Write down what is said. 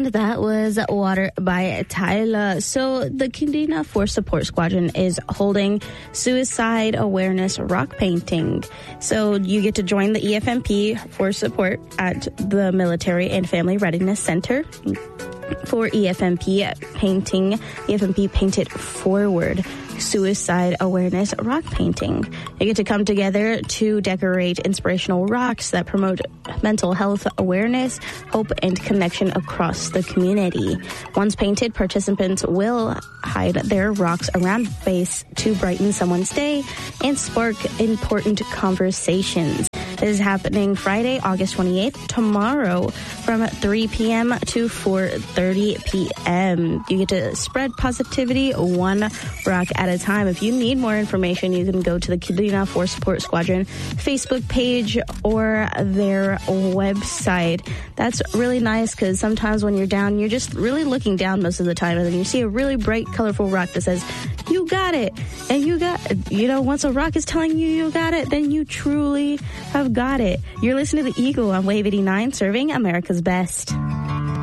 that was Water by Tyla. So the Kadena Force Support Squadron is holding Suicide Awareness Rock Painting. So you get to join the EFMP Force Support at the Military and Family Readiness Center. For EFMP painting, EFMP Painted Forward Suicide Awareness Rock Painting. You get to come together to decorate inspirational rocks that promote mental health awareness, hope, and connection across the community. Once painted, participants will hide their rocks around base to brighten someone's day and spark important conversations. This is happening Friday, August 28th, tomorrow from 3 p.m. to 4:30 p.m. You get to spread positivity one rock at a time. If you need more information, you can go to the Kadena Force Support Squadron Facebook page or their website. That's really nice because sometimes when you're down, you're just really looking down most of the time, and then you see a really bright, colorful rock that says, you got it. And once a rock is telling you you got it, then you truly have got it. You're listening to The Eagle on Wave 89, serving America's best.